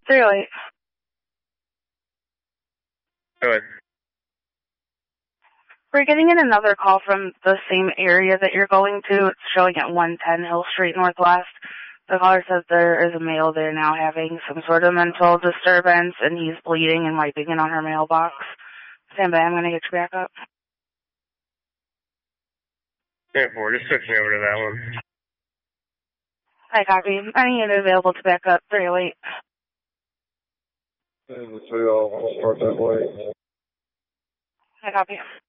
308. Go ahead. We're getting in another call from the same area that you're going to. It's showing at 110 Hill Street Northwest. The caller says there is a male there now having some sort of mental disturbance, and he's bleeding and wiping it on her mailbox. Stand by, I'm going to get you back up. Yeah, just switch me over to that one. Hi, copy. I need it available to back up. 308. So I'll start that way. Hi, copy.